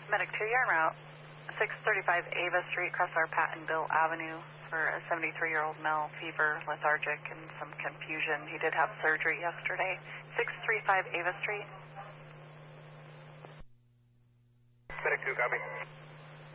Medic 2, you're en route. 635 Ava Street, across our Pattonville Avenue for a 73-year-old male, fever, lethargic, and some confusion. He did have surgery yesterday. 635 Ava Street. Medic 2, copy.